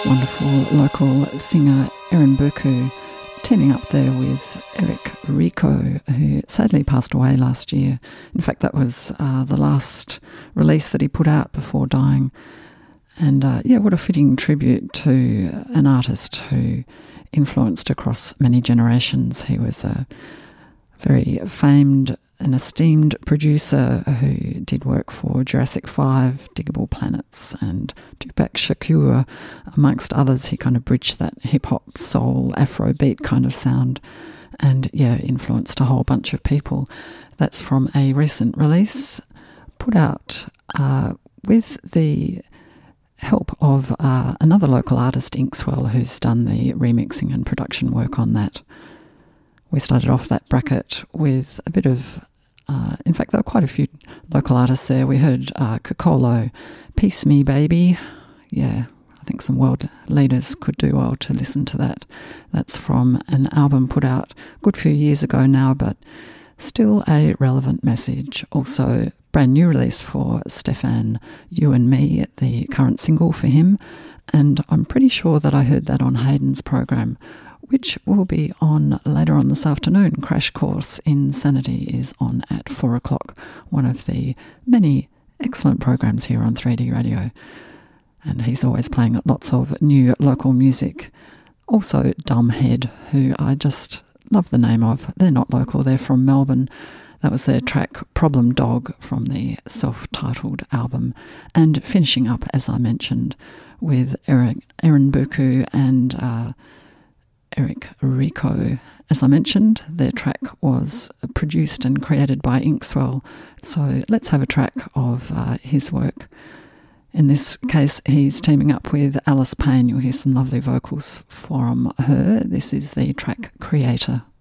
Wonderful local singer Erin Burku teaming up there with Eric Rico, who sadly passed away last year. In fact, that was the last release that he put out before dying. And what a fitting tribute to an artist who influenced across many generations. He was a very famed and esteemed producer who did work for Jurassic 5, Diggable Planets and Tupac Shakur, amongst others. He kind of bridged that hip-hop, soul, Afrobeat kind of sound and, influenced a whole bunch of people. That's from a recent release put out with the help of another local artist, Inkswell, who's done the remixing and production work on that. We started off that bracket with a bit of, in fact, there were quite a few local artists there. We heard Kokolo, Peace Me Baby. Yeah, I think some world leaders could do well to listen to that. That's from an album put out a good few years ago now, but still a relevant message. Also, brand new release for Stefan, You and Me, the current single for him. And I'm pretty sure that I heard that on Hayden's program, which will be on later on this afternoon. Crash Course in Sanity is on at 4 o'clock, one of the many excellent programs here on 3D Radio. And he's always playing lots of new local music. Also Dumbhead, who I just love the name of. They're not local, they're from Melbourne. That was their track Problem Dog from the self-titled album. And finishing up, as I mentioned, with Erin Burku and Eric Rico. As I mentioned, their track was produced and created by Inkswell. So let's have a track of his work. In this case, he's teaming up with Alice Payne. You'll hear some lovely vocals from her. This is the track Creator.